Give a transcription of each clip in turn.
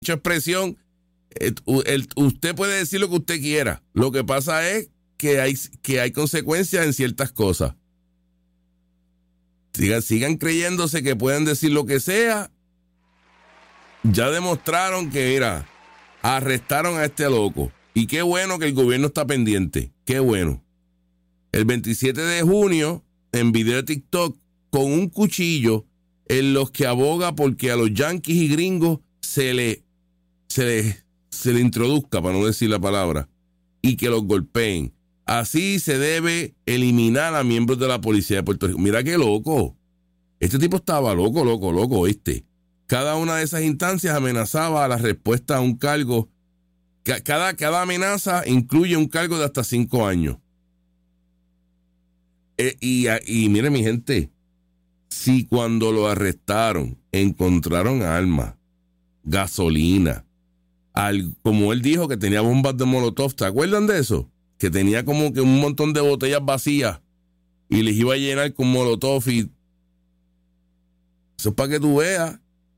Mucha expresión. Usted puede decir lo que usted quiera. Lo que pasa es que hay consecuencias en ciertas cosas. Sigan creyéndose que pueden decir lo que sea. Ya demostraron que arrestaron a este loco. Y qué bueno que el gobierno está pendiente. Qué bueno. El 27 de junio, en video de TikTok, con un cuchillo, en los que aboga porque a los yanquis y gringos se le introduzca, para no decir la palabra, y que los golpeen. Así se debe eliminar a miembros de la policía de Puerto Rico. Mira qué loco. Este tipo estaba loco, ¿viste? Cada una de esas instancias amenazaba a la respuesta a un cargo. Cada amenaza incluye un cargo de hasta 5 años. Y mire, mi gente, si cuando lo arrestaron encontraron armas, gasolina, como él dijo que tenía bombas de Molotov, ¿te acuerdan de eso? Que tenía como que un montón de botellas vacías y les iba a llenar con Molotov y eso es para que tú veas.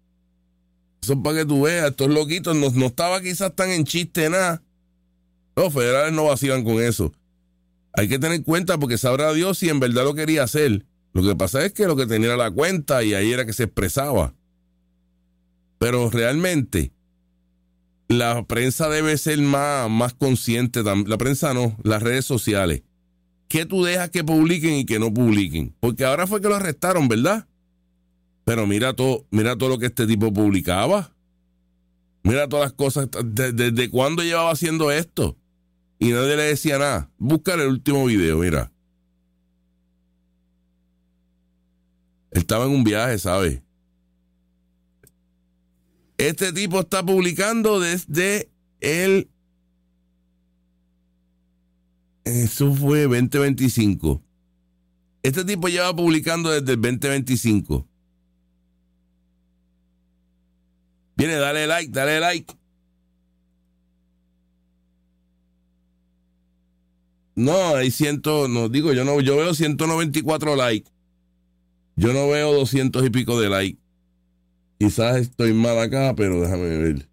Estos loquitos no estaba quizás tan en chiste nada. Los federales no vacilan con eso. Hay que tener cuenta porque sabrá Dios si en verdad lo quería hacer. Lo que pasa es que lo que tenía era la cuenta y ahí era que se expresaba. Pero realmente la prensa debe ser más consciente. La prensa no, las redes sociales. ¿Qué tú dejas que publiquen y que no publiquen? Porque ahora fue que lo arrestaron, ¿verdad? Pero mira todo lo que este tipo publicaba. Mira todas las cosas. ¿Desde cuándo llevaba haciendo esto? Y nadie le decía nada. Búscale el último video, mira. Él estaba en un viaje, ¿sabes? Este tipo está publicando desde eso fue 2025. Este tipo lleva publicando desde el 2025. Viene, dale like. No, hay yo veo 194 likes. Yo no veo 200 y pico de likes. Quizás estoy mal acá, pero déjame ver.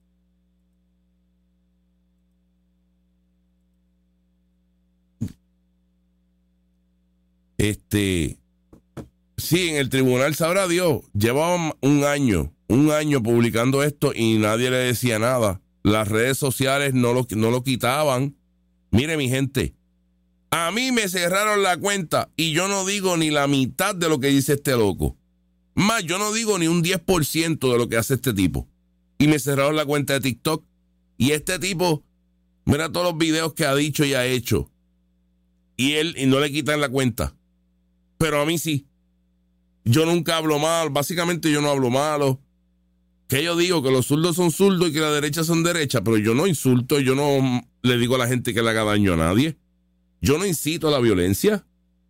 Sí, en el tribunal sabrá Dios. Llevaban un año publicando esto y nadie le decía nada. Las redes sociales no lo quitaban. Mire, mi gente, a mí me cerraron la cuenta y yo no digo ni la mitad de lo que dice este loco. Más, yo no digo ni un 10% de lo que hace este tipo. Y me cerraron la cuenta de TikTok. Y este tipo, mira todos los videos que ha dicho y ha hecho. Y no le quitan la cuenta. Pero a mí sí. Yo nunca hablo mal. Básicamente yo no hablo malo. Que yo digo que los zurdos son zurdos y que la derecha son derecha. Pero yo no insulto. Yo no le digo a la gente que le haga daño a nadie. Yo no incito a la violencia.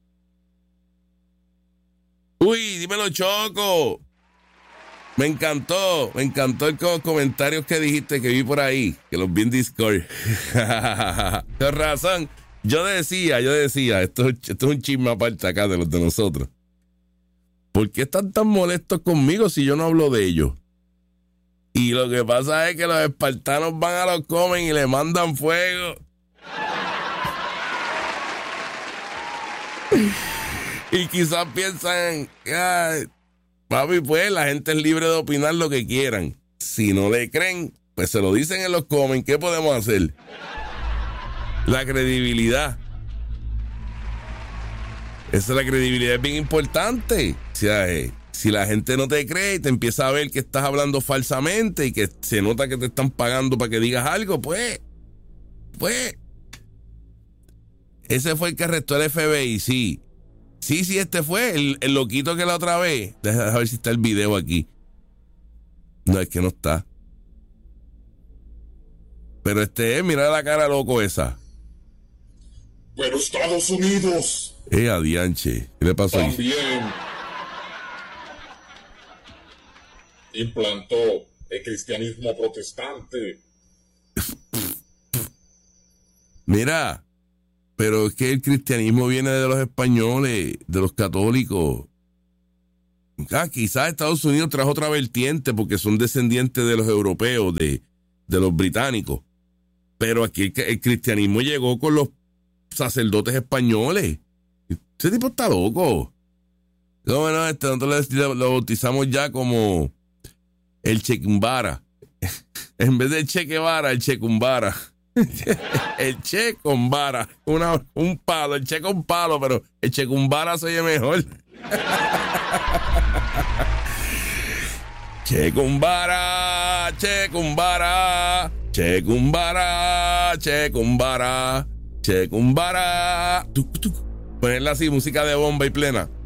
Uy, dímelo, Choco. Me encantó los comentarios que dijiste que vi por ahí, que los vi en Discord. Tienes razón. Yo decía, esto es un chisme aparte acá de los de nosotros. ¿Por qué están tan molestos conmigo si yo no hablo de ellos? Y lo que pasa es que los espartanos van a los comen y le mandan fuego. Y quizás piensan, papi, pues la gente es libre de opinar lo que quieran. Si no le creen, pues se lo dicen en los comments. ¿Qué podemos hacer? La credibilidad. La credibilidad es bien importante. O sea, si la gente no te cree y te empieza a ver que estás hablando falsamente y que se nota que te están pagando para que digas algo, pues. Ese fue el que arrestó el FBI, sí. Sí, este fue el loquito que la otra vez. Deja ver si está el video aquí. No, es que no está. Pero mira la cara loco esa. Pero Estados Unidos. Adianche. ¿Qué le pasó ahí? También implantó el cristianismo protestante. Mira. Pero es que el cristianismo viene de los españoles, de los católicos. quizás Estados Unidos trajo otra vertiente porque son descendientes de los europeos, de los británicos. Pero aquí el cristianismo llegó con los sacerdotes españoles. Ese tipo está loco. No, bueno, nosotros lo bautizamos ya como el Checumbara. En vez de Che Guevara, el Checumbara. El Che con vara. Un palo, el Che con palo, pero el Checumbara se oye mejor. Checumbara, Checumbara, Checumbara, Checumbara, Checumbara. Ponerla así, música de bomba y plena.